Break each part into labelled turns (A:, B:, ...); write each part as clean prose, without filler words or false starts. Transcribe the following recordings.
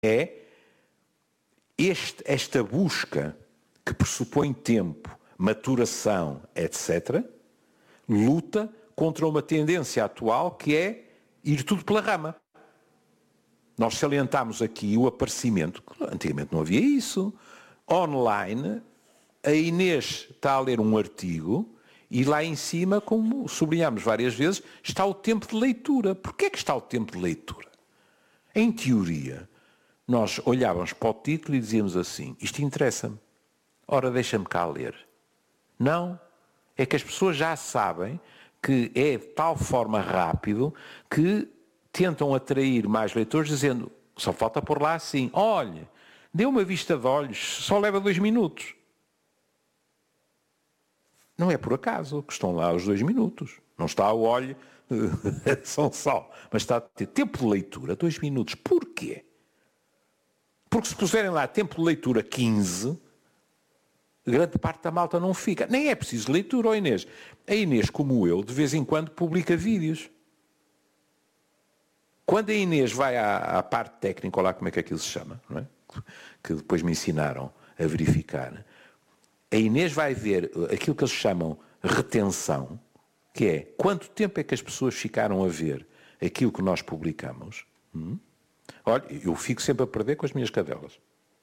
A: é esta busca que pressupõe tempo, maturação, etc., luta contra uma tendência atual que é ir tudo pela rama. Nós salientámos aqui o aparecimento, antigamente não havia isso, online. A Inês está a ler um artigo e lá em cima, como sublinhámos várias vezes, está o tempo de leitura. Porquê é que está o tempo de leitura? Em teoria, nós olhávamos para o título e dizíamos assim, isto interessa-me, ora deixa-me cá ler. Não, é que as pessoas já sabem que é de tal forma rápido que tentam atrair mais leitores dizendo, só falta pôr lá assim, olhe, dê uma vista de olhos, só leva 2 minutos. Não é por acaso que estão lá os 2 minutos. Não está o olho, São Sal, mas está a ter tempo de leitura 2 minutos. Porquê? Porque se puserem lá tempo de leitura 15, grande parte da malta não fica. Nem é preciso leitura, ó Inês. A Inês, como eu, de vez em quando publica vídeos. Quando a Inês vai à parte técnica, olha lá como é que aquilo se chama, não é? Que depois me ensinaram a verificar, a Inês vai ver aquilo que eles chamam retenção, que é quanto tempo é que as pessoas ficaram a ver aquilo que nós publicamos. Olha, eu fico sempre a perder com as minhas cadelas.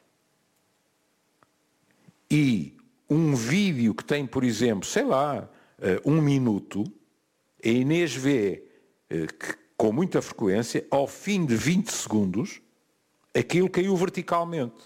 A: E um vídeo que tem, por exemplo, sei lá, 1 minuto, a Inês vê que, com muita frequência, ao fim de 20 segundos, aquilo caiu verticalmente.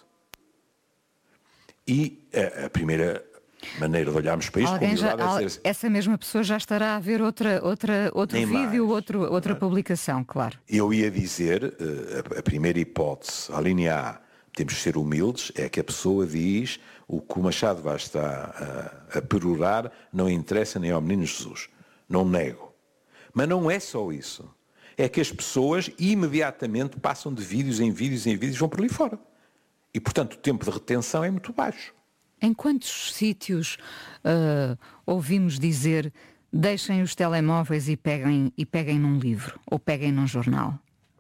A: E a primeira maneira de olharmos para isto,
B: alguém já,
A: é dizer assim,
B: essa mesma pessoa já estará a ver outro vídeo, outra publicação, claro.
A: Eu ia dizer, a primeira hipótese, a linha A, temos de ser humildes, é que a pessoa diz o que o Machado Vaz está a perorar não interessa nem ao menino Jesus. Não nego. Mas não é só isso. É que as pessoas imediatamente passam de vídeos em vídeos em vídeos e vão por ali fora. E, portanto, o tempo de retenção é muito baixo.
B: Em quantos sítios ouvimos dizer deixem os telemóveis e peguem num livro ou peguem num jornal?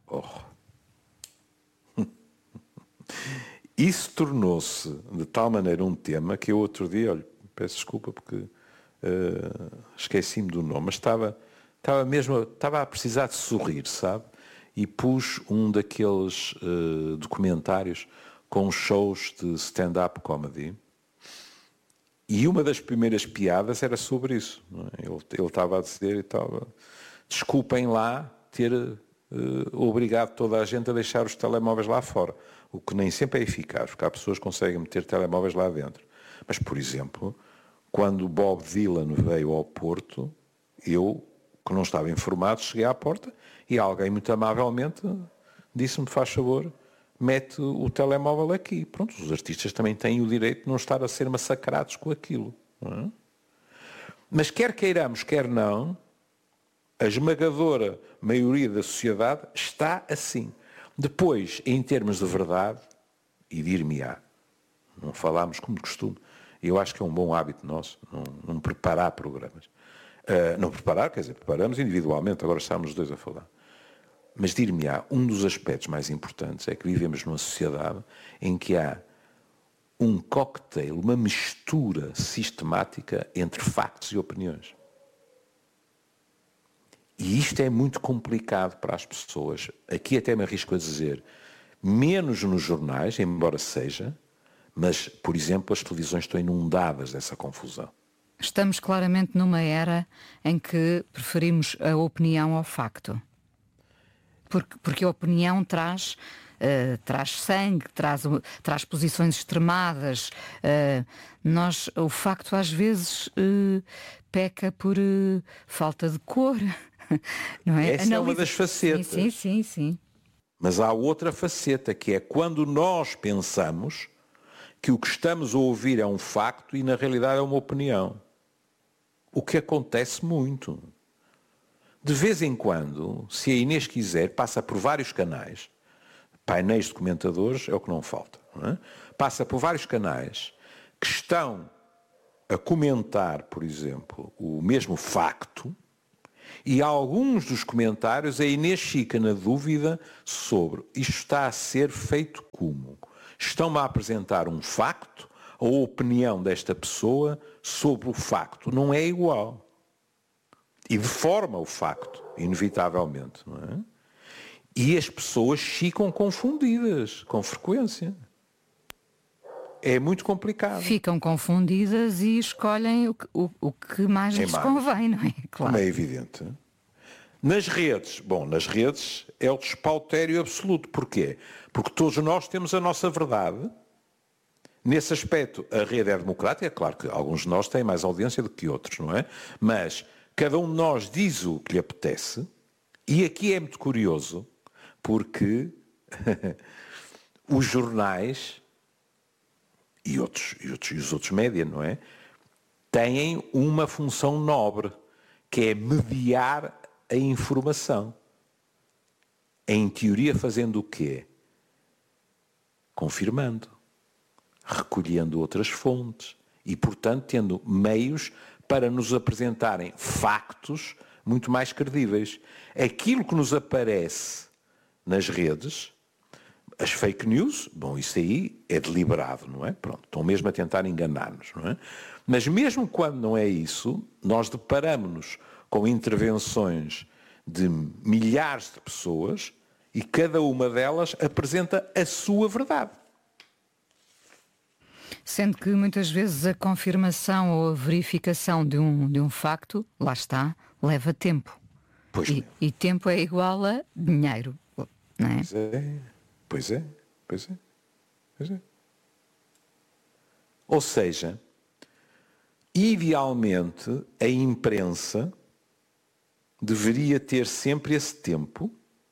A: Isso tornou-se de tal maneira um tema que eu outro dia, olha, peço desculpa porque esqueci-me do nome, mas estava a precisar de sorrir, sabe? E pus um daqueles documentários com shows de stand-up comedy. E uma das primeiras piadas era sobre isso. Não é? Ele estava a dizer e tal, desculpem lá ter obrigado toda a gente a deixar os telemóveis lá fora. O que nem sempre é eficaz, porque há pessoas que conseguem meter telemóveis lá dentro. Mas, por exemplo, quando Bob Dylan veio ao Porto, eu, que não estava informado, cheguei à porta e alguém muito amavelmente disse-me, faz favor, mete o telemóvel aqui. Pronto, os artistas também têm o direito de não estar a ser massacrados com aquilo. Não é? Mas quer queiramos, quer não, a esmagadora maioria da sociedade está assim. Depois, em termos de verdade, e dir-me-á, não falámos como de costume, eu acho que é um bom hábito nosso, não preparar programas. Não preparar, quer dizer, preparamos individualmente, agora estamos os dois a falar. Mas dir-me-á, um dos aspectos mais importantes é que vivemos numa sociedade em que há um cocktail, uma mistura sistemática entre factos e opiniões. E isto é muito complicado para as pessoas. Aqui até me arrisco a dizer, menos nos jornais, embora seja, mas, por exemplo, as televisões estão inundadas dessa confusão.
B: Estamos claramente numa era em que preferimos a opinião ao facto. Porque a opinião traz sangue, traz posições extremadas. O facto às vezes peca por falta de cor. Não é?
A: Essa é uma das facetas.
B: Sim.
A: Mas há outra faceta, que é quando nós pensamos que o que estamos a ouvir é um facto e na realidade é uma opinião. O que acontece muito. De vez em quando, se a Inês quiser, passa por vários canais, painéis de comentadores é o que não falta, não é? Passa por vários canais que estão a comentar, por exemplo, o mesmo facto E alguns dos comentários, a Inês fica na dúvida sobre isto está a ser feito como? Estão-me a apresentar um facto, a opinião desta pessoa sobre o facto não é igual. E deforma o facto, inevitavelmente, não é? E as pessoas ficam confundidas com frequência. É muito complicado.
B: Ficam confundidas e escolhem o que mais lhes convém, não é?
A: Claro. Como é evidente. Nas redes é o despautério absoluto. Porquê? Porque todos nós temos a nossa verdade. Nesse aspecto, a rede é democrática. É claro que alguns de nós têm mais audiência do que outros, não é? Mas cada um de nós diz o que lhe apetece. E aqui é muito curioso, porque os jornais e os outros média, não é? Têm uma função nobre, que é mediar a informação. Em teoria, fazendo o quê? Confirmando, recolhendo outras fontes e, portanto, tendo meios para nos apresentarem factos muito mais credíveis. Aquilo que nos aparece nas redes, as fake news, bom, isso aí é deliberado, não é? Pronto, estão mesmo a tentar enganar-nos, não é? Mas mesmo quando não é isso, nós deparamos-nos com intervenções de milhares de pessoas e cada uma delas apresenta a sua verdade.
B: Sendo que muitas vezes a confirmação ou a verificação de um facto, lá está, leva tempo. E tempo é igual a dinheiro, não é?
A: Pois é. Ou seja, idealmente a imprensa deveria ter sempre esse tempo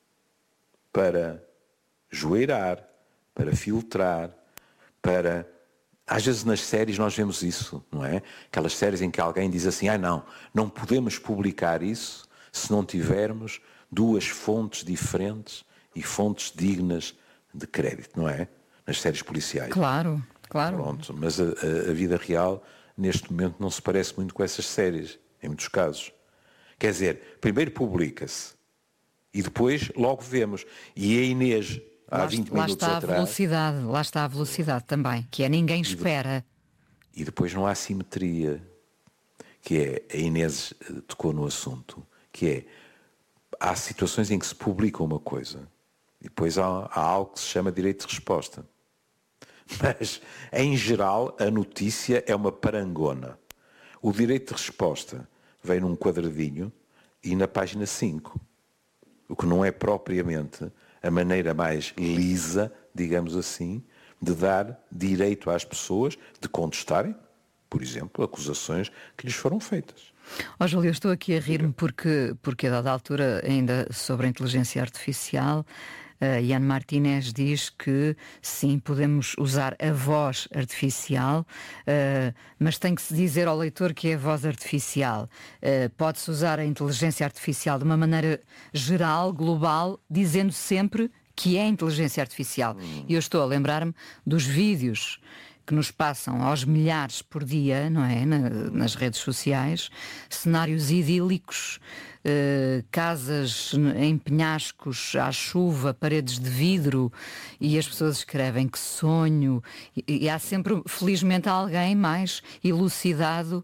A: para joeirar, para filtrar, para... Às vezes nas séries nós vemos isso, não é? Aquelas séries em que alguém diz assim, não podemos publicar isso se não tivermos duas fontes diferentes e fontes dignas de crédito, não é? Nas séries policiais.
B: Claro.
A: Pronto, mas a vida real, neste momento, não se parece muito com essas séries, em muitos casos. Quer dizer, primeiro publica-se e depois logo vemos. E a Inês, há 20 minutos atrás...
B: Lá está a velocidade também, que é ninguém espera.
A: E depois não há simetria, que é, a Inês tocou no assunto, que é, há situações em que se publica uma coisa e depois há algo que se chama direito de resposta. Mas, em geral, a notícia é uma parangona. O direito de resposta vem num quadradinho e na página 5. O que não é propriamente a maneira mais lisa, digamos assim, de dar direito às pessoas de contestarem, por exemplo, acusações que lhes foram feitas.
B: Júlio, eu estou aqui a rir-me porque a dada altura, ainda sobre a inteligência artificial, Ian Martínez diz que sim, podemos usar a voz artificial, mas tem que se dizer ao leitor que é a voz artificial. Pode-se usar a inteligência artificial de uma maneira geral, global, dizendo sempre que é inteligência artificial. E eu estou a lembrar-me dos vídeos que nos passam aos milhares por dia, não é? Nas redes sociais, cenários idílicos, casas em penhascos à chuva, paredes de vidro, e as pessoas escrevem que sonho, e há sempre, felizmente, alguém mais elucidado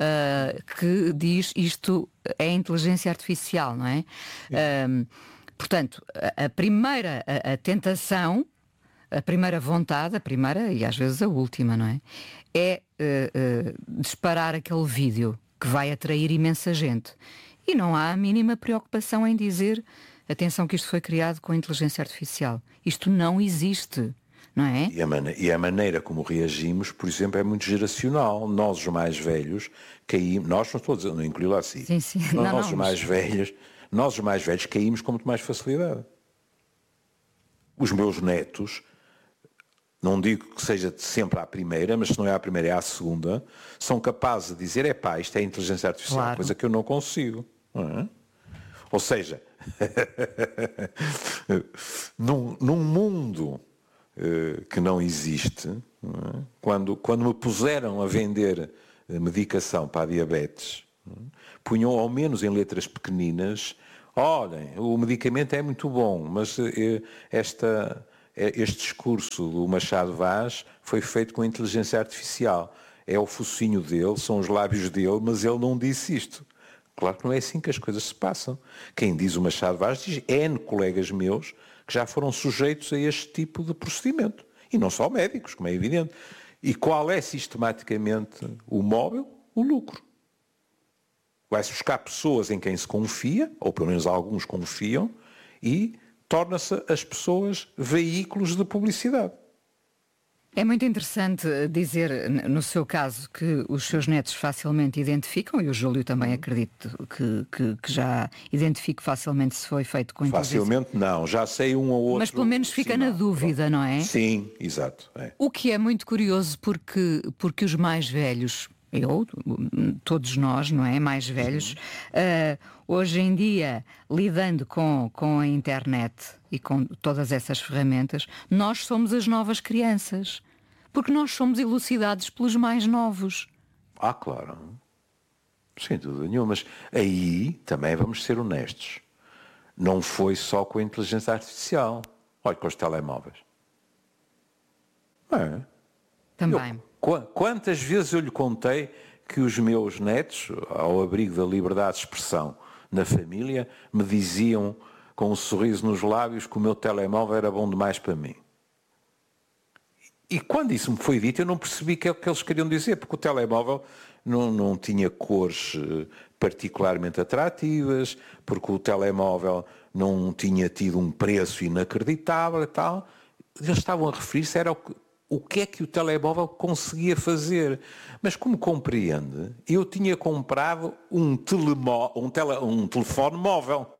B: que diz isto é inteligência artificial, não é? Portanto, a primeira tentação, a primeira vontade, a primeira e às vezes a última, não é? É disparar aquele vídeo que vai atrair imensa gente. E não há a mínima preocupação em dizer, atenção que isto foi criado com inteligência artificial. Isto não existe, não é?
A: E a maneira como reagimos, por exemplo, é muito geracional. Nós, os mais velhos, caímos... Nós, não estou a dizer, não incluí lá assim.
B: Sim.
A: Nós, os mais velhos, caímos com muito mais facilidade. Os meus netos... Não digo que seja sempre à primeira, mas se não é à primeira, é à segunda, são capazes de dizer, isto é inteligência artificial,
B: claro.
A: Coisa que eu não consigo. Não é? Ou seja, num mundo que não existe, não é? Quando me puseram a vender medicação para a diabetes, Punham ao menos em letras pequeninas: olhem, o medicamento é muito bom, mas este discurso do Machado Vaz foi feito com inteligência artificial. É o focinho dele, são os lábios dele, mas ele não disse isto. Claro que não é assim que as coisas se passam. Quem diz o Machado Vaz diz N colegas meus que já foram sujeitos a este tipo de procedimento. E não só médicos, como é evidente. E qual é sistematicamente o móvel? O lucro. Vai-se buscar pessoas em quem se confia, ou pelo menos alguns confiam, e torna-se as pessoas veículos de publicidade.
B: É muito interessante dizer, no seu caso, que os seus netos facilmente identificam, e o Júlio também acredito que já identifique facilmente se foi feito com inteligência.
A: Facilmente não, já sei um ou outro.
B: Mas pelo menos fica na dúvida,
A: pronto.
B: não é?
A: Sim, exato. É.
B: O que é muito curioso porque os mais velhos, todos nós, não é? Mais velhos, hoje em dia, lidando com a internet e com todas essas ferramentas, nós somos as novas crianças. Porque nós somos elucidados pelos mais novos.
A: Claro. Sem dúvida nenhuma. Mas aí também vamos ser honestos. Não foi só com a inteligência artificial. Olha, com os telemóveis.
B: Também.
A: Quantas vezes eu lhe contei que os meus netos, ao abrigo da liberdade de expressão na família, me diziam com um sorriso nos lábios que o meu telemóvel era bom demais para mim. E quando isso me foi dito, eu não percebi o que é que eles queriam dizer, porque o telemóvel não tinha cores particularmente atrativas, porque o telemóvel não tinha tido um preço inacreditável e tal. Eles estavam a referir-se era o que é que o telemóvel conseguia fazer. Mas como compreende, eu tinha comprado um telefone móvel.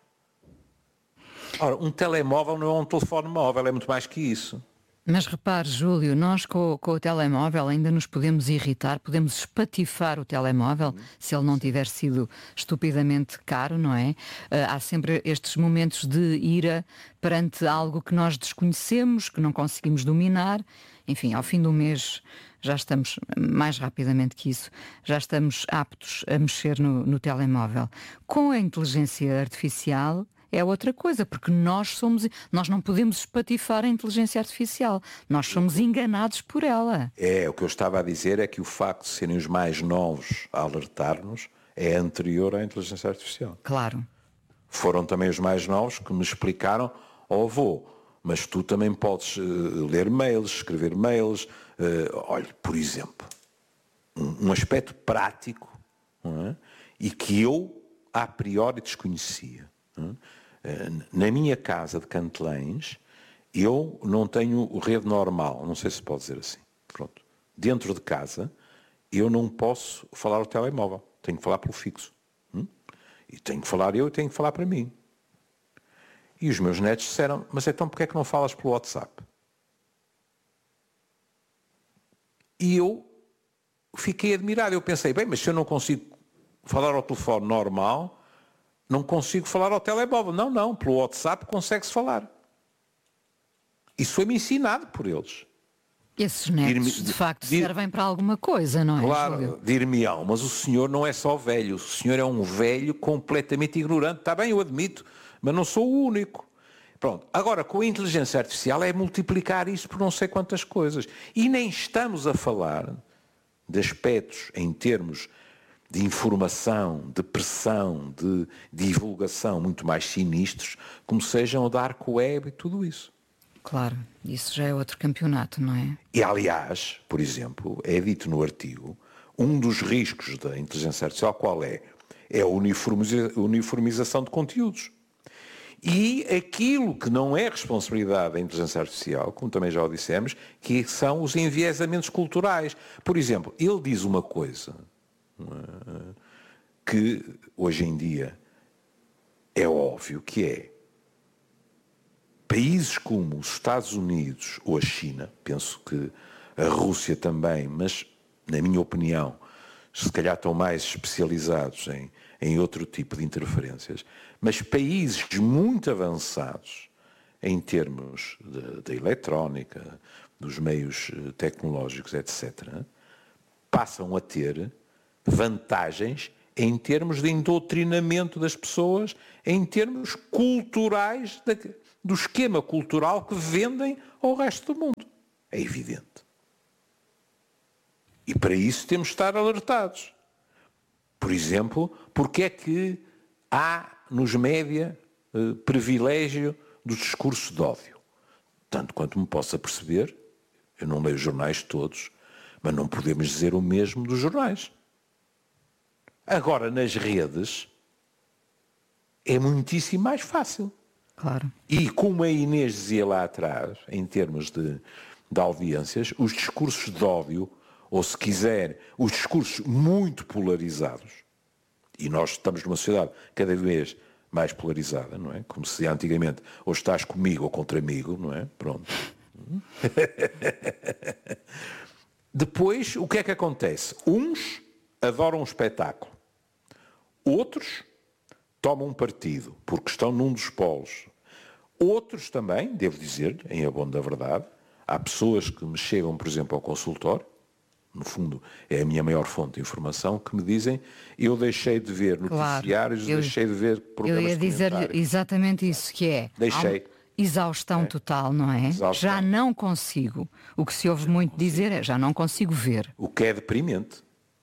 A: Ora, um telemóvel não é um telefone móvel, é muito mais que isso.
B: Mas repare, Júlio, nós com o telemóvel ainda nos podemos irritar, podemos espatifar o telemóvel se ele não tiver sido estupidamente caro, não é? Há sempre estes momentos de ira perante algo que nós desconhecemos, que não conseguimos dominar. Enfim, ao fim do mês já estamos, mais rapidamente que isso, já estamos aptos a mexer no telemóvel. Com a inteligência artificial é outra coisa, porque nós não podemos espatifar a inteligência artificial. Nós somos enganados por ela.
A: O que eu estava a dizer é que o facto de serem os mais novos a alertar-nos é anterior à inteligência artificial.
B: Claro.
A: Foram também os mais novos que me explicaram: avô, mas tu também podes ler mails, escrever mails. Olha, por exemplo, um aspecto prático, não é? E que eu, a priori, desconhecia. Não é? Na minha casa de Cantelães, eu não tenho rede normal, não sei se pode dizer assim. Pronto. Dentro de casa, eu não posso falar ao telemóvel, tenho que falar pelo fixo. E tenho que falar eu e tenho que falar para mim. E os meus netos disseram: mas então porquê é que não falas pelo WhatsApp? E eu fiquei admirado, eu pensei, bem, mas se eu não consigo falar ao telefone normal, não consigo falar ao telemóvel. Não, pelo WhatsApp consegue-se falar. Isso foi-me ensinado por eles.
B: Esses netos, de facto, servem para alguma coisa, não é?
A: Claro, dir-me-ão, mas o senhor não é só velho, o senhor é um velho completamente ignorante. Está bem, eu admito, mas não sou o único. Pronto, agora com a inteligência artificial é multiplicar isso por não sei quantas coisas. E nem estamos a falar de aspectos em termos de informação, de pressão, de divulgação muito mais sinistros, como sejam o dark web e tudo isso.
B: Claro, isso já é outro campeonato, não é?
A: E aliás, por exemplo, é dito no artigo, um dos riscos da inteligência artificial qual é? É a uniformização de conteúdos. E aquilo que não é responsabilidade da inteligência artificial, como também já o dissemos, que são os enviesamentos culturais. Por exemplo, ele diz uma coisa que hoje em dia é óbvio que é: países como os Estados Unidos ou a China, penso que a Rússia também, mas na minha opinião se calhar estão mais especializados em outro tipo de interferências, mas países muito avançados em termos da eletrónica, dos meios tecnológicos, etc., passam a ter vantagens em termos de doutrinamento das pessoas, em termos culturais, do esquema cultural que vendem ao resto do mundo. É evidente. E para isso temos de estar alertados. Por exemplo, porque é que há nos média privilégio do discurso de ódio? Tanto quanto me possa perceber, eu não leio os jornais todos, mas não podemos dizer o mesmo dos jornais. Agora, nas redes, é muitíssimo mais fácil.
B: Claro.
A: E como a Inês dizia lá atrás, em termos de audiências, os discursos de ódio, ou se quiser, os discursos muito polarizados, e nós estamos numa sociedade cada vez mais polarizada, não é? Como se dizia antigamente, ou estás comigo ou contra-migo, não é? Pronto. Depois, o que é que acontece? Uns adoram um espetáculo. Outros tomam um partido, porque estão num dos polos. Outros também, devo dizer, em abono da verdade, há pessoas que me chegam, por exemplo, ao consultório, no fundo é a minha maior fonte de informação, que me dizem, eu deixei de ver noticiários, deixei de ver programas
B: eu ia dizer exatamente isso, que é...
A: Deixei.
B: Exaustão total, não é?
A: Exaustão.
B: Já não consigo. O que se ouve muito dizer é, já não consigo ver.
A: O que é deprimente.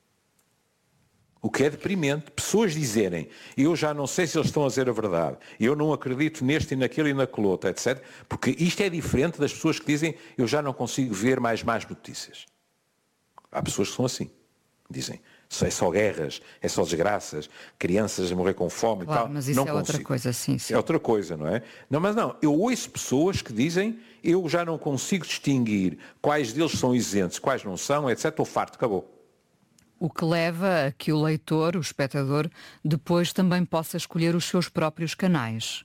A: O que é deprimente. Pessoas dizerem, eu já não sei se eles estão a dizer a verdade, eu não acredito neste e naquele e naquele outro, etc. Porque isto é diferente das pessoas que dizem, eu já não consigo ver mais notícias. Há pessoas que são assim. Dizem, é só guerras, é só desgraças, crianças a morrer com fome,
B: claro,
A: e tal.
B: Mas isso
A: não
B: é
A: consigo.
B: outra coisa, sim.
A: É outra coisa, não é? Não, mas não, eu ouço pessoas que dizem, eu já não consigo distinguir quais deles são isentos, quais não são, etc. Estou farto, acabou.
B: O que leva a que o leitor, o espectador, depois também possa escolher os seus próprios canais.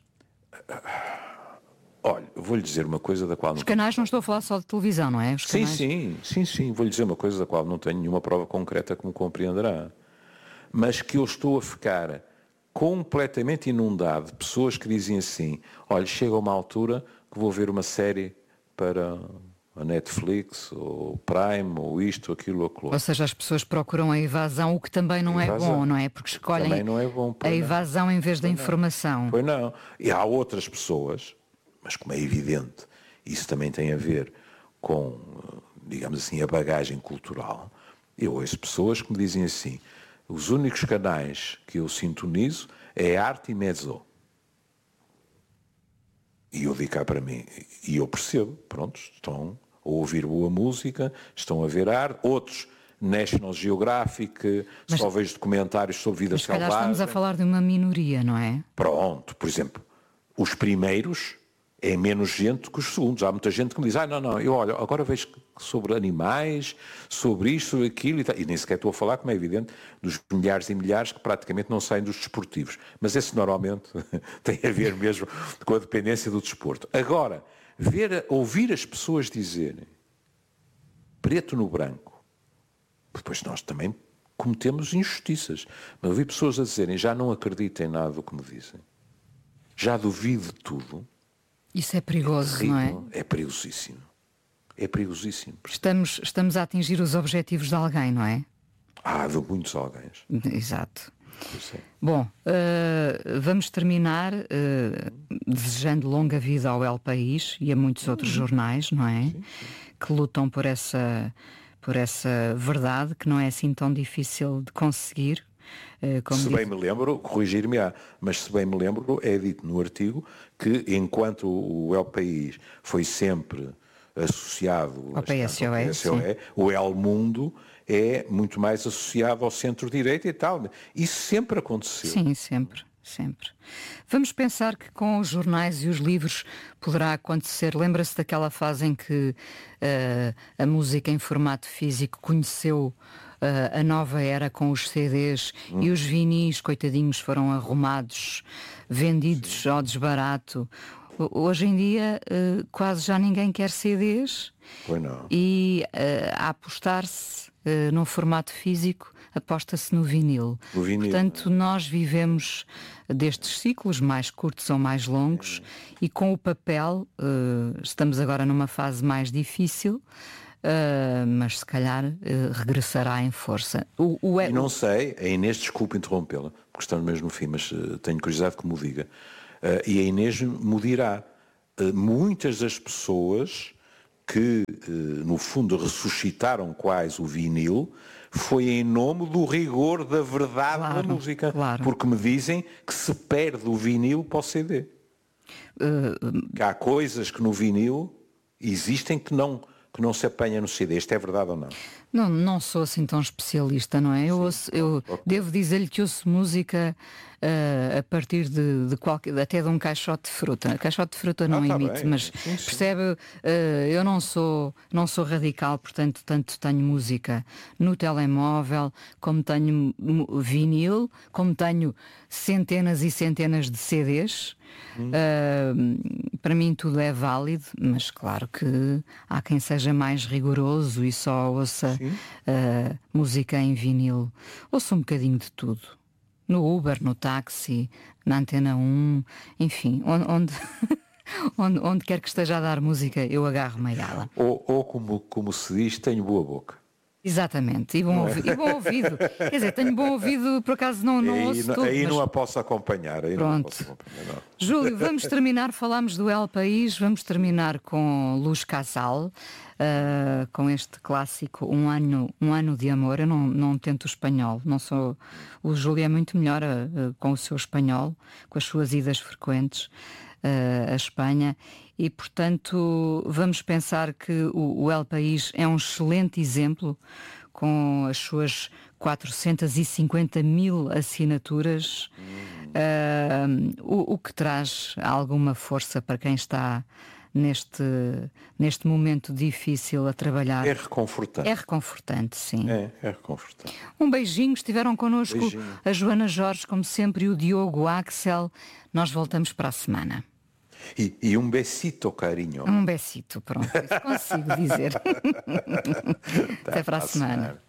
A: Olha, vou-lhe dizer uma coisa da qual...
B: Os canais não estou a falar só de televisão, não é? Os canais...
A: Sim. Vou-lhe dizer uma coisa da qual não tenho nenhuma prova concreta, como compreenderá. Mas que eu estou a ficar completamente inundado de pessoas que dizem assim, olha, chega uma altura que vou ver uma série para a Netflix, ou Prime, ou isto, aquilo, ou aquilo.
B: Ou seja, as pessoas procuram a evasão, o que também não é bom, não é? Porque escolhem a evasão em vez da informação.
A: Pois não. E há outras pessoas, mas como é evidente, isso também tem a ver com, digamos assim, a bagagem cultural. Eu ouço pessoas que me dizem assim, os únicos canais que eu sintonizo é arte e mezzo. E eu digo cá para mim, e eu percebo, pronto, estão a ouvir boa música, estão a ver arte, outros, National Geographic, só vejo documentários sobre vida selvagem.
B: Mas estamos a falar de uma minoria, não é?
A: Pronto, por exemplo, os primeiros é menos gente que os segundos. Há muita gente que me diz, não, eu olho, agora vejo sobre animais, sobre isto, sobre aquilo e tal. E nem sequer estou a falar, como é evidente, dos milhares e milhares que praticamente não saem dos desportivos. Mas esse normalmente tem a ver mesmo com a dependência do desporto. Agora, ouvir as pessoas dizerem preto no branco, depois nós também cometemos injustiças. Mas ouvir pessoas a dizerem, já não acredito em nada do que me dizem, já duvido de tudo.
B: Isso é perigoso, não é?
A: É perigosíssimo. É perigosíssimo.
B: Estamos a atingir os objetivos de alguém, não é?
A: De muitos alguém.
B: Exato. Bom, vamos terminar desejando longa vida ao El País e a muitos outros jornais, não é? Sim. Que lutam por essa verdade que não é assim tão difícil de conseguir.
A: Se bem me lembro, corrigir-me-á, mas se bem me lembro, é dito no artigo que enquanto o El País foi sempre associado
B: ao PSOE,
A: o El Mundo é muito mais associado ao centro-direita e tal. Isso sempre aconteceu.
B: Sim, sempre. Vamos pensar que com os jornais e os livros poderá acontecer. Lembra-se daquela fase em que a música em formato físico conheceu a nova era com os CDs e os vinis, coitadinhos, foram arrumados, vendidos ao desbarato. Hoje em dia quase já ninguém quer CDs.
A: Pois não.
B: E a apostar-se num formato físico, aposta-se no vinil. Portanto, nós vivemos destes ciclos mais curtos ou mais longos e com o papel estamos agora numa fase mais difícil. mas se calhar regressará em força.
A: E não sei, a Inês, desculpe interrompê-la, porque estamos mesmo no fim, mas tenho curiosidade que me diga. E a Inês me dirá, muitas das pessoas que, no fundo, ressuscitaram quase o vinil, foi em nome do rigor da verdade da música.
B: Claro.
A: Porque me dizem que se perde o vinil para o CD. Que há coisas que no vinil existem que não se apanha no CD. Isto é verdade ou não?
B: Não sou assim tão especialista, não é? Eu devo dizer-lhe que ouço música a partir de qualquer, até de um caixote de fruta. Caixote de fruta não imito,
A: bem.
B: mas
A: Sim.
B: percebe, eu não sou radical, portanto, tanto tenho música no telemóvel, como tenho vinil, como tenho centenas e centenas de CDs. Para mim tudo é válido, mas claro que há quem seja mais rigoroso e só ouça música em vinil. Ouço um bocadinho de tudo. No Uber, no táxi, na Antena 1, enfim, onde quer que esteja a dar música, eu agarro-me a ela.
A: Ou como se diz, tenho boa boca.
B: Exatamente, e bom ouvido. Quer dizer, tenho bom ouvido, por acaso não ouço tudo.
A: Aí
B: mas...
A: não a posso acompanhar.
B: Pronto. Júlio, vamos terminar, falámos do El País, vamos terminar com Luz Casal, com este clássico Um Ano de Amor. Eu não tento o espanhol, não sou... O Júlio é muito melhor com o seu espanhol, com as suas idas frequentes à Espanha. E, portanto, vamos pensar que o El País é um excelente exemplo, com as suas 450 mil assinaturas, o que traz alguma força para quem está neste momento difícil a trabalhar.
A: É reconfortante.
B: É reconfortante, sim.
A: É reconfortante.
B: Um beijinho, estiveram connosco a Joana Jorge, como sempre, e o Diogo, o Axel. Nós voltamos para a semana.
A: E um besito, carinho.
B: Um besito, pronto, isso consigo dizer. Até para a semana.